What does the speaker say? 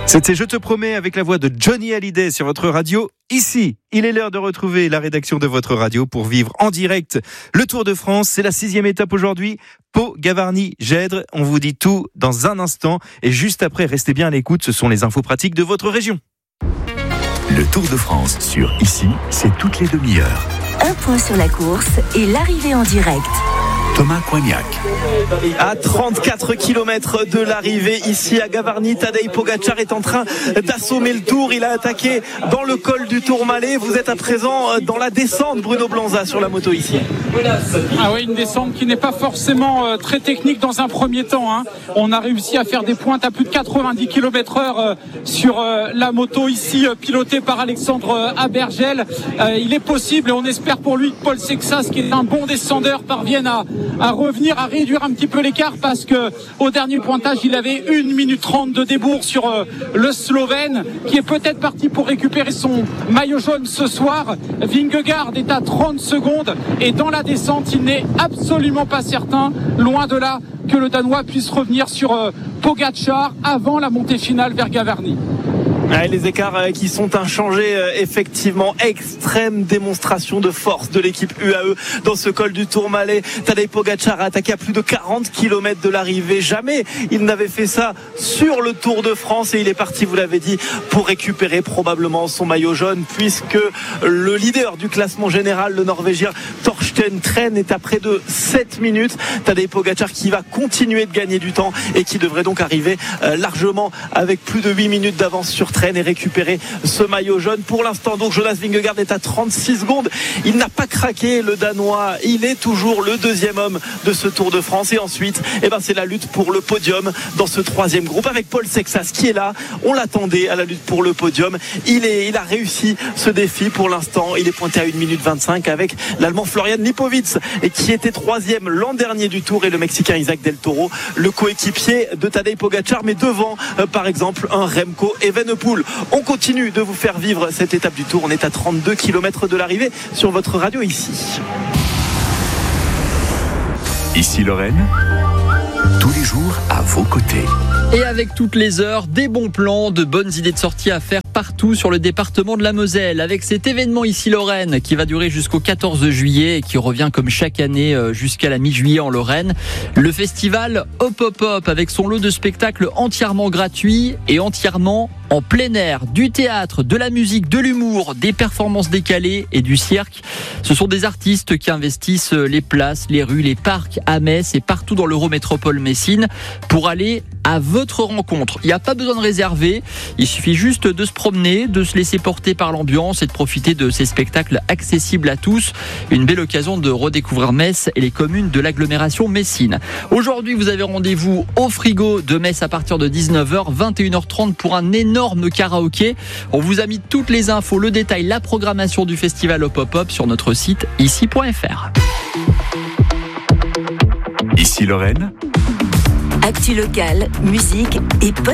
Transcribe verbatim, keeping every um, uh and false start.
C'était Je te promets avec la voix de Johnny Hallyday sur votre radio. Ici, il est l'heure de retrouver la rédaction de votre radio pour vivre en direct le Tour de France. C'est la sixième étape aujourd'hui. Pau, Gavarnie, Gèdre. On vous dit tout dans un instant. Et juste après, restez bien à l'écoute. Ce sont les infos pratiques de votre région. Le Tour de France sur Ici, c'est toutes les demi-heures. Un point sur la course et l'arrivée en direct. Thomas Coignac. À trente-quatre kilomètres de l'arrivée, ici à Gavarnie, Tadej Pogačar est en train d'assommer le Tour. Il a attaqué dans le col du Tourmalet. Vous êtes à présent dans la descente, Bruno Blanza, sur la moto ici. Ah oui, une descente qui n'est pas forcément euh, très technique dans un premier temps. Hein. On a réussi à faire des pointes à plus de quatre-vingt-dix kilomètres heure euh, sur euh, la moto ici, euh, pilotée par Alexandre euh, Abergel. Euh, il est possible, et on espère pour lui que Paul Sexas, qui est un bon descendeur, parvienne à à revenir, à réduire un petit peu l'écart, parce que au dernier pointage il avait une minute trente de débours sur euh, le Slovène, qui est peut-être parti pour récupérer son maillot jaune ce soir. Vingegaard est à trente secondes et dans la descente il n'est absolument pas certain, loin de là, que le Danois puisse revenir sur euh, Pogačar avant la montée finale vers Gavarnie. Ouais, les écarts qui sont inchangés, effectivement. Extrême démonstration de force de l'équipe U A E dans ce col du Tourmalet. Tadej Pogačar a attaqué à plus de quarante kilomètres de l'arrivée. Jamais il n'avait fait ça sur le Tour de France, et il est parti, vous l'avez dit, pour récupérer probablement son maillot jaune, puisque le leader du classement général, le Norvégien Torsten Tren, est à près de sept minutes. Tadej Pogačar qui va continuer de gagner du temps et qui devrait donc arriver largement avec plus de huit minutes d'avance sur Tren et récupérer ce maillot jaune. Pour l'instant, donc, Jonas Vingegaard est à trente-six secondes. Il n'a pas craqué, le Danois. Il est toujours le deuxième homme de ce Tour de France. Et ensuite, eh ben, c'est la lutte pour le podium dans ce troisième groupe, avec Paul Sexas qui est là. On l'attendait à la lutte pour le podium. Il est, il a réussi ce défi pour l'instant. Il est pointé à une minute vingt-cinq avec l'Allemand Florian Lipowitz, et qui était troisième l'an dernier du Tour, et le Mexicain Isaac Del Toro, le coéquipier de Tadej Pogačar, mais devant, euh, par exemple, un Remco Evenepoel. On continue de vous faire vivre cette étape du Tour. On est à trente-deux kilomètres de l'arrivée sur votre radio ici. Ici Lorraine, tous les jours à vos côtés. Et avec toutes les heures, des bons plans, de bonnes idées de sortie à faire partout sur le département de la Moselle, avec cet événement Ici Lorraine qui va durer jusqu'au quatorze juillet et qui revient comme chaque année jusqu'à la mi-juillet en Lorraine. Le festival Hop Hop Hop, avec son lot de spectacles entièrement gratuits et entièrement en plein air, du théâtre, de la musique, de l'humour, des performances décalées et du cirque. Ce sont des artistes qui investissent les places, les rues, les parcs à Metz et partout dans l'Eurométropole Messine pour aller à votre rencontre. Il n'y a pas besoin de réserver, il suffit juste de se promener, de se laisser porter par l'ambiance et de profiter de ces spectacles accessibles à tous. Une belle occasion de redécouvrir Metz et les communes de l'agglomération messine. Aujourd'hui, vous avez rendez-vous au Frigo de Metz à partir de dix-neuf heures, vingt et une heures trente pour un énorme karaoké. On vous a mis toutes les infos, le détail, la programmation du festival Hop Hop Hop sur notre site ici point f r. Ici Lorraine, Actu locale, musique et podcast.